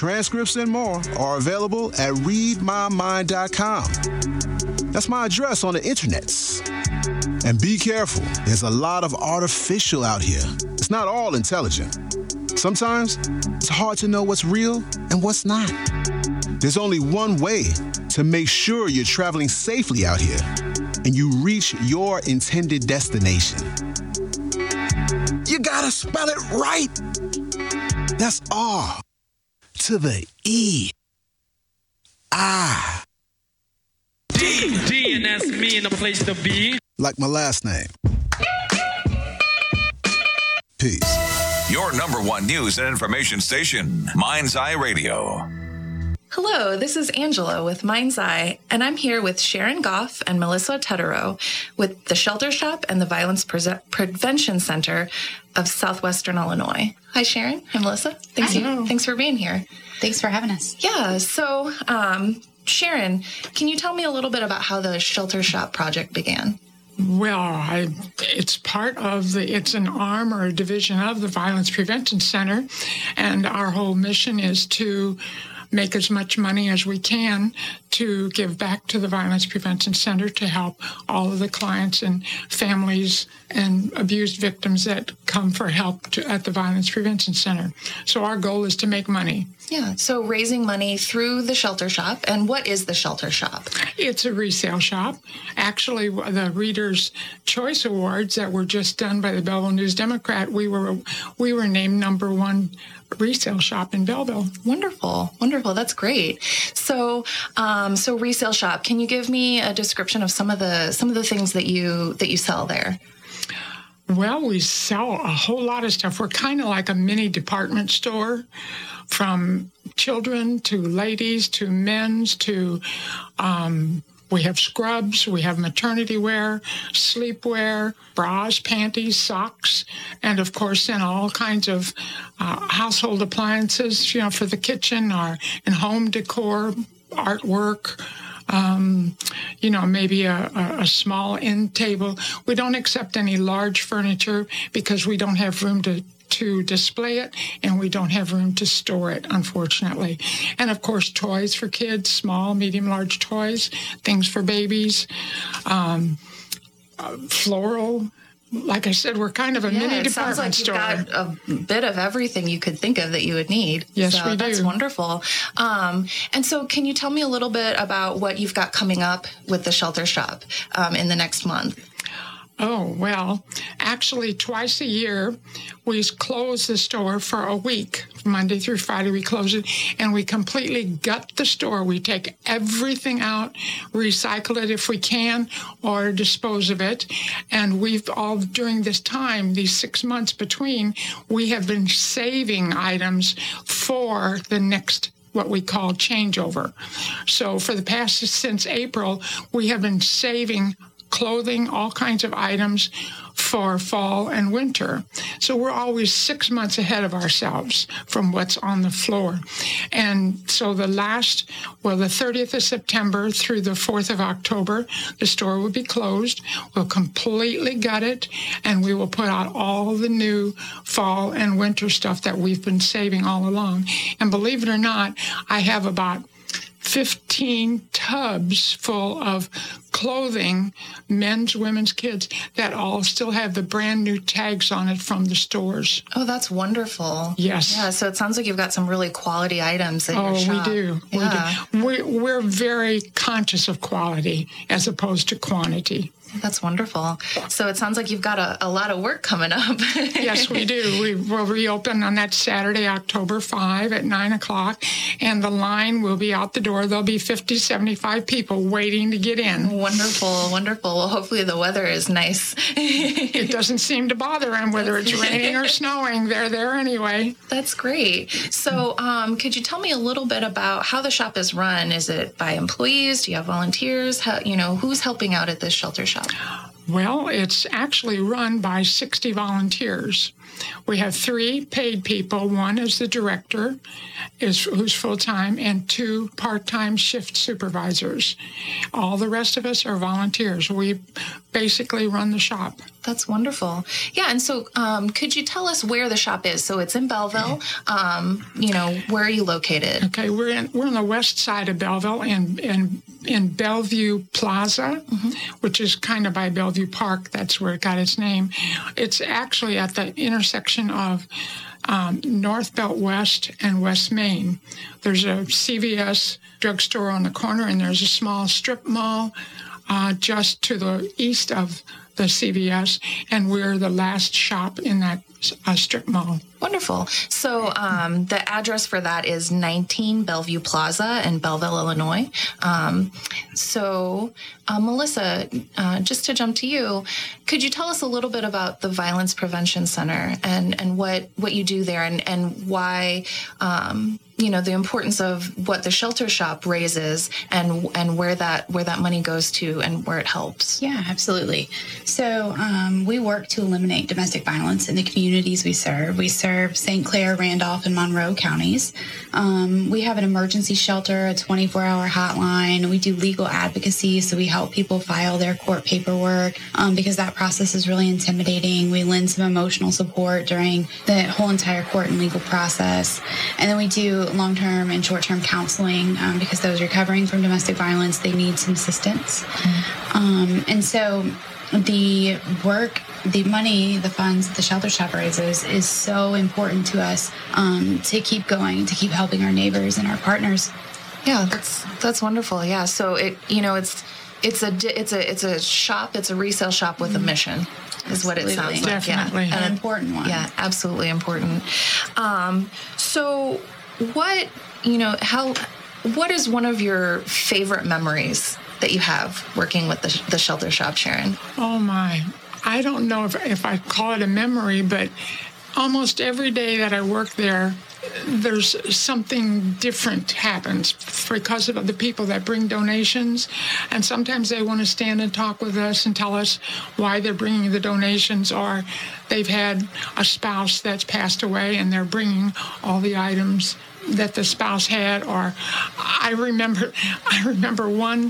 Transcripts and more are available at readmymind.com. That's my address on the internets. And be careful, there's a lot of artificial out here. It's not all intelligent. Sometimes it's hard to know what's real and what's not. There's only one way to make sure you're traveling safely out here and you reach your intended destination. You gotta spell it right. That's R to the E. I. D, and that's me in the place to be. Like my last name. Peace. Your number one news and information station, Mind's Eye Radio. Hello, this is Angela with Mind's Eye, and I'm here with Sharon Goff and Melissa Teterow with the Shelter Shop and the Violence Prevention Center of Southwestern Illinois. Hi, Sharon. Hi, Melissa. Thanks for being here. Thanks for having us. Yeah, so, Sharon, can you tell me a little bit about how the Shelter Shop project began? Well, it's it's an arm or a division of the Violence Prevention Center, and our whole mission is to make as much money as we can to give back to the Violence Prevention Center to help all of the clients and families and abused victims that come for help at the Violence Prevention Center. So our goal is to make money. Yeah, so raising money through the Shelter Shop. And what is the Shelter Shop? It's a resale shop. Actually, the Reader's Choice Awards that were just done by the Belleville News-Democrat, we were named number one resale shop in Belleville. Wonderful. That's great. So resale shop. Can you give me a description of some of the things that you sell there? Well, we sell a whole lot of stuff. We're kind of like a mini department store, from children to ladies to men's to we have scrubs, we have maternity wear, sleepwear, bras, panties, socks, and of course then all kinds of household appliances, for the kitchen or in home decor, artwork, maybe a small end table. We don't accept any large furniture because we don't have room to display it, and we don't have room to store it, unfortunately. And of course, toys for kids, small, medium, large toys, things for babies, floral. Like I said, we're kind of a mini department store. It sounds like you've got a bit of everything you could think of that you would need. Yes, we do. That's wonderful. And so can you tell me a little bit about what you've got coming up with the Shelter Shop in the next month? Oh, well, actually, twice a year, we close the store for a week. Monday through Friday, we close it, and we completely gut the store. We take everything out, recycle it if we can, or dispose of it. And during this time, these 6 months between, we have been saving items for the next what we call changeover. So since April, we have been saving clothing, all kinds of items for fall and winter. So we're always 6 months ahead of ourselves from what's on the floor. And so the 30th of September through the 4th of October, the store will be closed. We'll completely gut it, and we will put out all the new fall and winter stuff that we've been saving all along. And believe it or not, I have about 15 tubs full of clothing, men's, women's, kids, that all still have the brand new tags on it from the stores. Oh, that's wonderful. Yes. Yeah, so it sounds like you've got some really quality items in your shop. We do. Yeah. We're very conscious of quality as opposed to quantity. That's wonderful. So it sounds like you've got a lot of work coming up. Yes, we do. We will reopen on that Saturday, October 5 at 9 o'clock, and the line will be out the door. There'll be 50, 75 people waiting to get in. Wonderful. Well, hopefully the weather is nice. It doesn't seem to bother them whether it's raining or snowing. They're there anyway. That's great. So could you tell me a little bit about how the shop is run? Is it by employees? Do you have volunteers? Who's helping out at this Shelter Shop? Well, it's actually run by 60 volunteers. We have 3 paid people. One is the director, who's full-time, and 2 part-time shift supervisors. All the rest of us are volunteers. We basically run the shop. That's wonderful. Yeah, and so could you tell us where the shop is? So it's in Belleville. Where are you located? Okay, we're on the west side of Belleville in Bellevue Plaza, which is kind of by Bellevue Park. That's where it got its name. It's actually at the intersection of North Belt West and West Main. There's a CVS drugstore on the corner, and there's a small strip mall just to the east of the CVS, and we're the last shop in that strip mall. Wonderful. So the address for that is 19 Bellevue Plaza in Belleville, Illinois. Melissa, just to jump to you, could you tell us a little bit about the Violence Prevention Center and what you do there and why, the importance of what the shelter shop raises and where that money goes to and where it helps? Yeah, absolutely. So we work to eliminate domestic violence in the communities we serve. We serve St. Clair, Randolph, and Monroe counties. We have an emergency shelter, a 24-hour hotline. We do legal advocacy, so we help people file their court paperwork because that process is really intimidating. We lend some emotional support during the whole entire court and legal process. And then we do long-term and short-term counseling because those recovering from domestic violence, they need some assistance. And so the work, the money, the funds that the shelter shop raises is so important to us to keep going, to keep helping our neighbors and our partners. Yeah, that's wonderful. Yeah, so it's a shop, it's a resale shop with a mission, is what it sounds like. Definitely. Yeah, an important one. Yeah, absolutely important. So what is one of your favorite memories that you have working with the shelter shop, Sharon? Oh my. I don't know if I call it a memory, but almost every day that I work there, there's something different happens because of the people that bring donations. And sometimes they want to stand and talk with us and tell us why they're bringing the donations, or they've had a spouse that's passed away and they're bringing all the items that the spouse had. Or I remember one,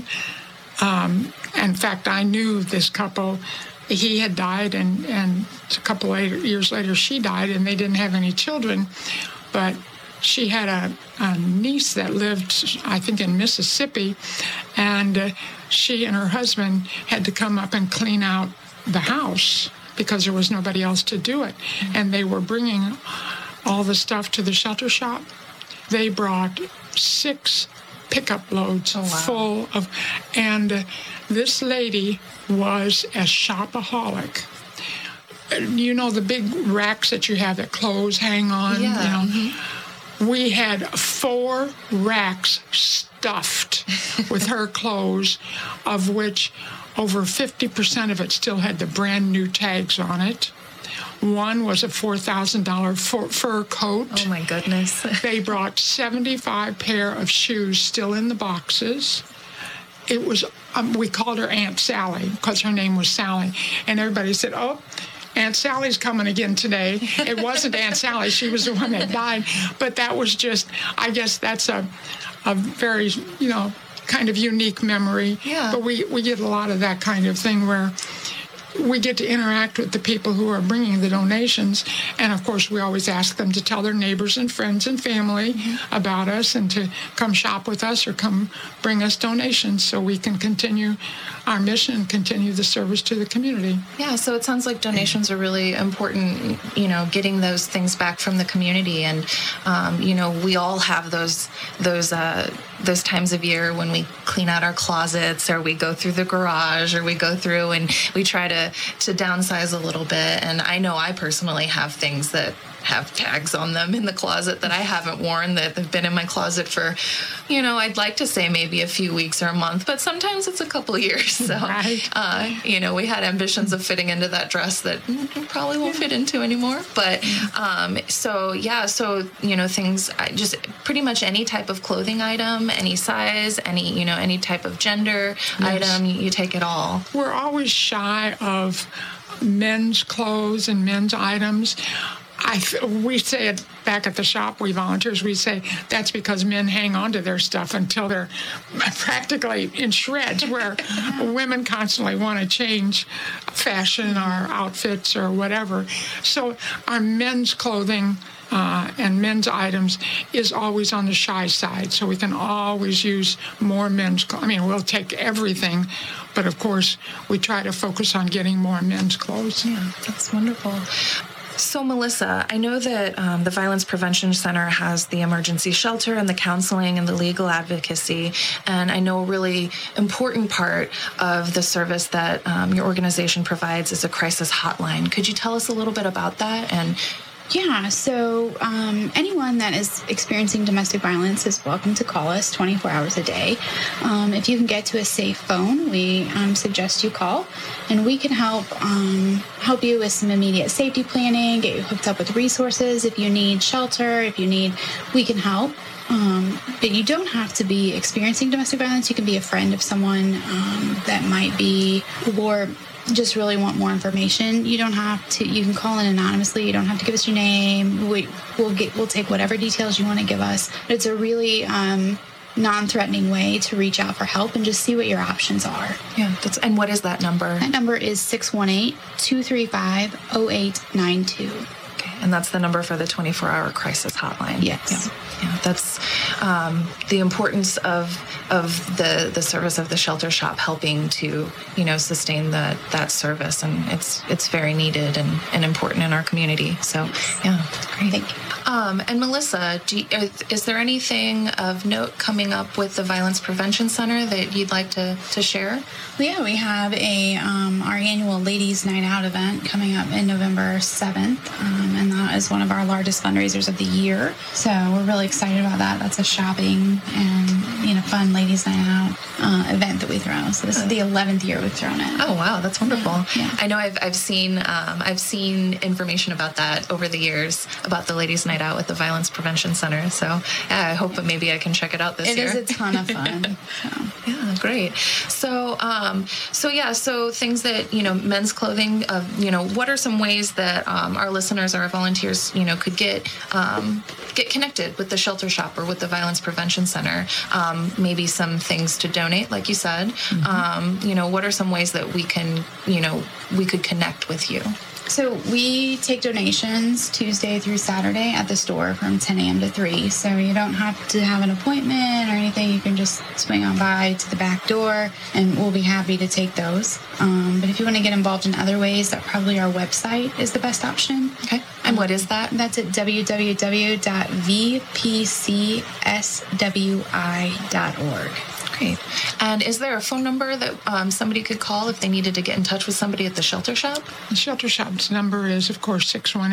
in fact, I knew this couple. He had died, and a couple years later, she died, and they didn't have any children. But she had a niece that lived, I think, in Mississippi, and she and her husband had to come up and clean out the house because there was nobody else to do it. And they were bringing all the stuff to the shelter shop. They brought 6 pickup loads full of, and this lady was a shopaholic. You know the big racks that you have that clothes hang on? Yeah. We had 4 racks stuffed with her clothes, of which over 50% of it still had the brand new tags on it. One was a $4,000 fur coat. Oh, my goodness. They brought 75 pair of shoes still in the boxes. It was, we called her Aunt Sally because her name was Sally. And everybody said, oh, Aunt Sally's coming again today. It wasn't Aunt Sally. She was the one that died. But that was just, I guess that's a very, kind of unique memory. Yeah. But we get a lot of that kind of thing where we get to interact with the people who are bringing the donations. And, of course, we always ask them to tell their neighbors and friends and family about us and to come shop with us or come bring us donations so we can continue our mission and continue the service to the community. Yeah, so it sounds like donations are really important, getting those things back from the community. And, we all have those times of year when we clean out our closets or we go through the garage or we go through and we try to downsize a little bit. And I know I personally have things that have tags on them in the closet that I haven't worn that have been in my closet for, I'd like to say maybe a few weeks or a month, but sometimes it's a couple years. So, Right. We had ambitions of fitting into that dress that probably won't fit into anymore. But things, just pretty much any type of clothing item, any size, any type of gender item, you take it all. We're always shy of men's clothes and men's items. We say it back at the shop, we volunteers, we say that's because men hang on to their stuff until they're practically in shreds, where women constantly want to change fashion or outfits or whatever. So our men's clothing and men's items is always on the shy side, so we can always use more men's clothes. I mean, we'll take everything, but of course, we try to focus on getting more men's clothes. Yeah, that's wonderful. So, Melissa, I know that the Violence Prevention Center has the emergency shelter and the counseling and the legal advocacy, and I know a really important part of the service that your organization provides is a crisis hotline. Could you tell us a little bit about that? And Yeah, so anyone that is experiencing domestic violence is welcome to call us 24 hours a day. If you can get to a safe phone, we suggest you call, and we can help you with some immediate safety planning, get you hooked up with resources. If you need shelter, we can help. But you don't have to be experiencing domestic violence. You can be a friend of someone that might be, or just really want more information. You don't have to. You can call in anonymously. You don't have to give us your name. We'll take whatever details you want to give us. But it's a really non-threatening way to reach out for help and just see what your options are. Yeah, and what is that number? That number is 618-235-0892. And that's the number for the 24-hour crisis hotline. Yes. Yeah, that's the importance of the service of the shelter shop helping to, sustain that service. And it's very needed and important in our community. So, yeah, great. Thank you. And Melissa, is there anything of note coming up with the Violence Prevention Center that you'd like to share? Well, yeah, we have our annual Ladies Night Out event coming up in November 7th, and that is one of our largest fundraisers of the year. So we're really excited about that. That's a shopping and fun Ladies Night Out event that we throw. So this is the 11th year we've thrown it. Oh wow, that's wonderful. Yeah. I know I've seen information about that over the years about the Ladies Night Out with the Violence Prevention Center. So yeah, I hope that maybe I can check it out this year. It is a ton of fun. Yeah, great. So things that men's clothing. What are some ways that our listeners, our volunteers, could get connected with the shelter shop or with the Violence Prevention Center? Maybe some things to donate, like you said. Mm-hmm. What are some ways that we can, we could connect with you? So we take donations Tuesday through Saturday at the store from 10 a.m. to 3. So you don't have to have an appointment or anything. You can just swing on by to the back door, and we'll be happy to take those. But if you want to get involved in other ways, that probably our website is the best option. Okay. And what is that? That's at www.vpcswi.org. Great. And is there a phone number that somebody could call if they needed to get in touch with somebody at the shelter shop? The shelter shop's number is, of course,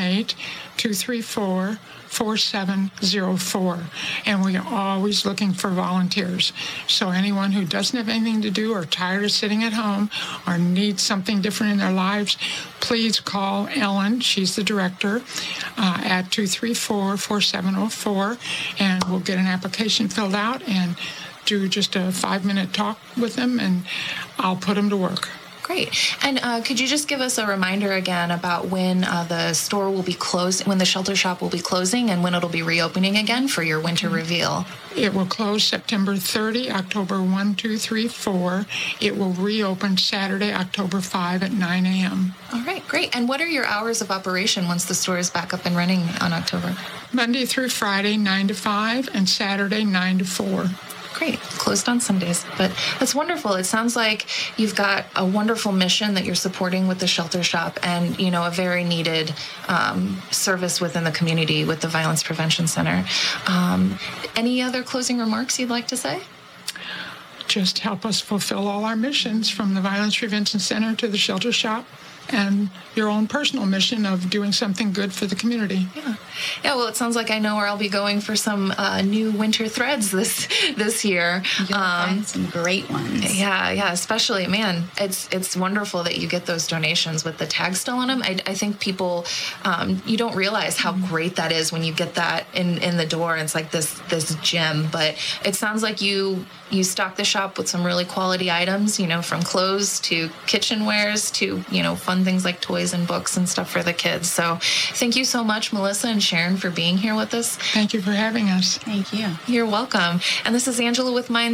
618-234-4704. And we are always looking for volunteers. So anyone who doesn't have anything to do or tired of sitting at home or needs something different in their lives, please call Ellen. She's the director at 234-4704. And we'll get an application filled out and do just a 5-minute talk with them, and I'll put them to work. Great. And could you just give us a reminder again about when the store will be closed, when the shelter shop will be closing, and when it'll be reopening again for your winter reveal? It will close September 30, October 1, 2, 3, 4. It will reopen Saturday, October 5 at 9 a.m. All right, great. And what are your hours of operation once the store is back up and running on October? Monday through Friday, 9 to 5, and Saturday, 9 to 4. Great. Closed on Sundays. But that's wonderful. It sounds like you've got a wonderful mission that you're supporting with the shelter shop and, a very needed service within the community with the Violence Prevention Center. Any other closing remarks you'd like to say? Just help us fulfill all our missions, from the Violence Prevention Center to the shelter shop, and your own personal mission of doing something good for the community. Yeah. Well, it sounds like I know where I'll be going for some new winter threads this year. You'll find some great ones. Yeah. Especially, man, it's wonderful that you get those donations with the tag still on them. I think people, you don't realize how great that is when you get that in the door. And it's like this gem. But it sounds like you stock the shop with some really quality items. From clothes to kitchenwares to fun fun things like toys and books and stuff for the kids. So thank you so much, Melissa and Sharon, for being here with us. Thank you for having us. Thank you. You're welcome. And this is Angela with Minds